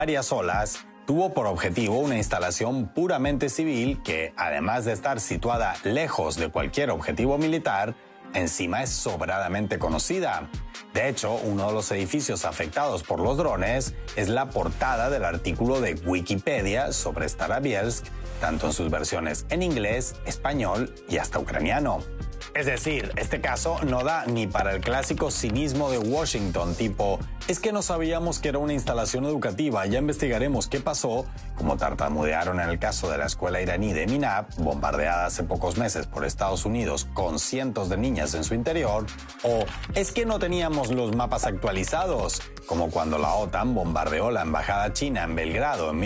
varias olas, tuvo por objetivo una instalación puramente civil que, además de estar situada lejos de cualquier objetivo militar, encima es sobradamente conocida. De hecho, uno de los edificios afectados por los drones es la portada del artículo de Wikipedia sobre Starobielsk, tanto en sus versiones en inglés, español y hasta ucraniano. Es decir, este caso no da ni para el clásico cinismo de Washington, tipo, es que no sabíamos que era una instalación educativa, ya investigaremos qué pasó, como tartamudearon en el caso de la escuela iraní de Minab, bombardeada hace pocos meses por Estados Unidos con cientos de niñas en su interior, o es que no teníamos los mapas actualizados, como cuando la OTAN bombardeó la embajada china en Belgrado en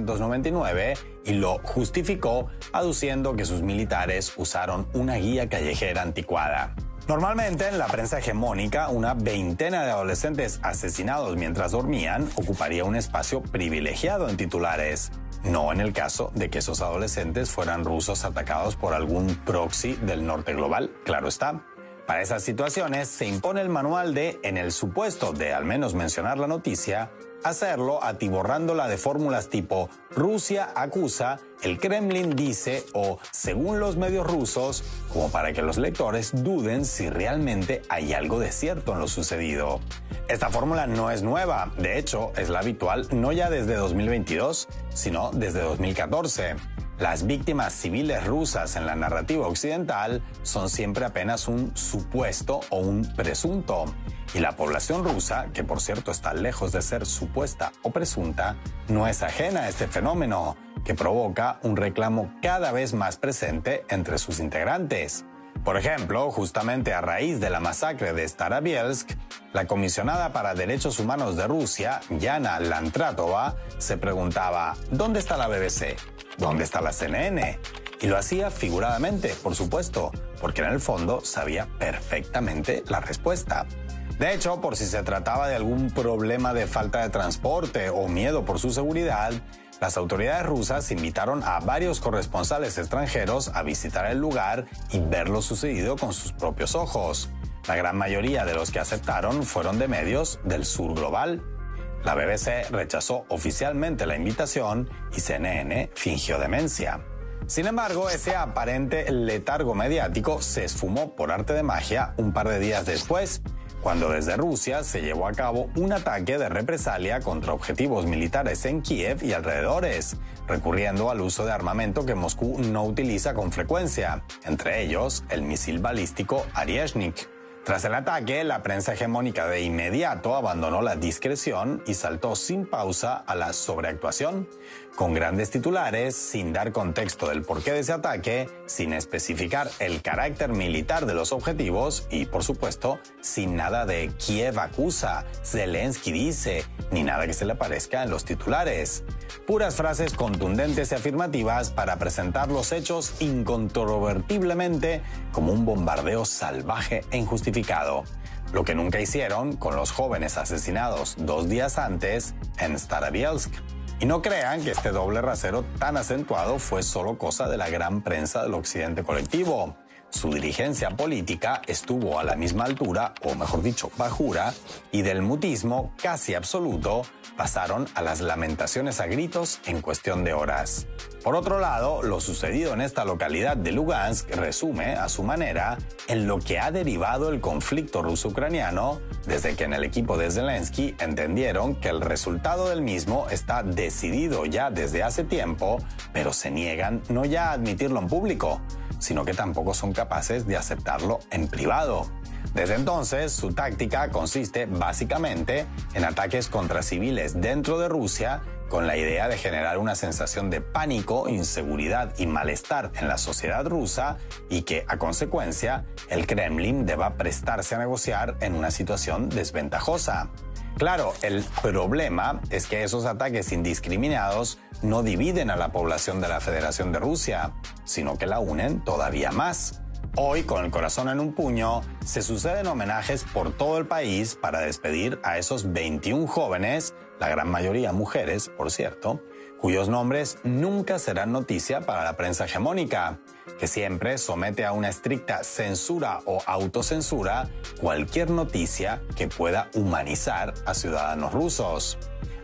1999 y lo justificó aduciendo que sus militares usaron una guía callejera anticuada. Normalmente, en la prensa hegemónica, una veintena de adolescentes asesinados mientras dormían ocuparía un espacio privilegiado en titulares. No en el caso de que esos adolescentes fueran rusos atacados por algún proxy del norte global, claro está. Para esas situaciones se impone el manual de, en el supuesto de al menos mencionar la noticia, hacerlo atiborrándola de fórmulas tipo Rusia acusa, el Kremlin dice o según los medios rusos, como para que los lectores duden si realmente hay algo de cierto en lo sucedido. Esta fórmula no es nueva, de hecho es la habitual no ya desde 2022, sino desde 2014. Las víctimas civiles rusas en la narrativa occidental son siempre apenas un supuesto o un presunto. Y la población rusa, que por cierto está lejos de ser supuesta o presunta, no es ajena a este fenómeno, que provoca un reclamo cada vez más presente entre sus integrantes. Por ejemplo, justamente a raíz de la masacre de Starobielsk, la comisionada para Derechos Humanos de Rusia, Yana Lantratova, se preguntaba ¿dónde está la BBC? ¿Dónde está la CNN? Y lo hacía figuradamente, por supuesto, porque en el fondo sabía perfectamente la respuesta. De hecho, por si se trataba de algún problema de falta de transporte o miedo por su seguridad, las autoridades rusas invitaron a varios corresponsales extranjeros a visitar el lugar y ver lo sucedido con sus propios ojos. La gran mayoría de los que aceptaron fueron de medios del sur global. La BBC rechazó oficialmente la invitación y CNN fingió demencia. Sin embargo, ese aparente letargo mediático se esfumó por arte de magia un par de días después, cuando desde Rusia se llevó a cabo un ataque de represalia contra objetivos militares en Kiev y alrededores, recurriendo al uso de armamento que Moscú no utiliza con frecuencia, entre ellos el misil balístico Oryezhnik. Tras el ataque, la prensa hegemónica de inmediato abandonó la discreción y saltó sin pausa a la sobreactuación, con grandes titulares, sin dar contexto del porqué de ese ataque, sin especificar el carácter militar de los objetivos y, por supuesto, sin nada de Kiev acusa, Zelensky dice, ni nada que se le parezca en los titulares. Puras frases contundentes y afirmativas para presentar los hechos incontrovertiblemente como un bombardeo salvaje e injustificado. Lo que nunca hicieron con los jóvenes asesinados 2 días antes en Starobielsk. Y no crean que este doble rasero tan acentuado fue solo cosa de la gran prensa del occidente colectivo. Su dirigencia política estuvo a la misma altura, o mejor dicho, bajura, y del mutismo casi absoluto pasaron a las lamentaciones a gritos en cuestión de horas. Por otro lado, lo sucedido en esta localidad de Lugansk resume, a su manera, en lo que ha derivado el conflicto ruso-ucraniano desde que en el equipo de Zelensky entendieron que el resultado del mismo está decidido ya desde hace tiempo, pero se niegan no ya a admitirlo en público, sino que tampoco son capaces de aceptarlo en privado. Desde entonces, su táctica consiste básicamente en ataques contra civiles dentro de Rusia con la idea de generar una sensación de pánico, inseguridad y malestar en la sociedad rusa y que, a consecuencia, el Kremlin deba prestarse a negociar en una situación desventajosa. Claro, el problema es que esos ataques indiscriminados no dividen a la población de la Federación de Rusia, sino que la unen todavía más. Hoy, con el corazón en un puño, se suceden homenajes por todo el país para despedir a esos 21 jóvenes, la gran mayoría mujeres, por cierto, cuyos nombres nunca serán noticia para la prensa hegemónica, que siempre somete a una estricta censura o autocensura cualquier noticia que pueda humanizar a ciudadanos rusos.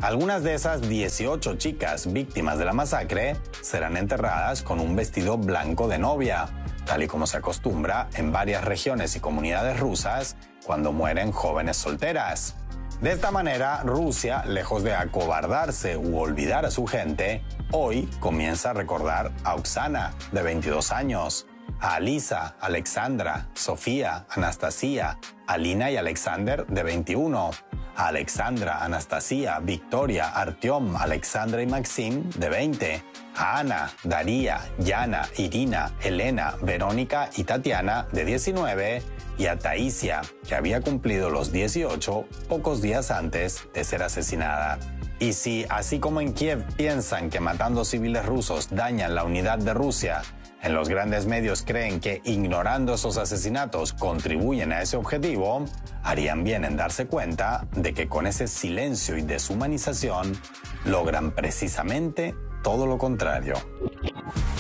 Algunas de esas 18 chicas víctimas de la masacre serán enterradas con un vestido blanco de novia, tal y como se acostumbra en varias regiones y comunidades rusas cuando mueren jóvenes solteras. De esta manera, Rusia, lejos de acobardarse u olvidar a su gente, hoy comienza a recordar a Oksana, de 22 años, a Alisa, Alexandra, Sofía, Anastasia, Alina y Alexander, de 21, a Alexandra, Anastasia, Victoria, Artyom, Alexandra y Maxim, de 20, a Ana, Daría, Yana, Irina, Elena, Verónica y Tatiana, de 19, y a Taisia, que había cumplido los 18 pocos días antes de ser asesinada. Y si, así como en Kiev piensan que matando civiles rusos dañan la unidad de Rusia, en los grandes medios creen que ignorando esos asesinatos contribuyen a ese objetivo, harían bien en darse cuenta de que con ese silencio y deshumanización logran precisamente todo lo contrario.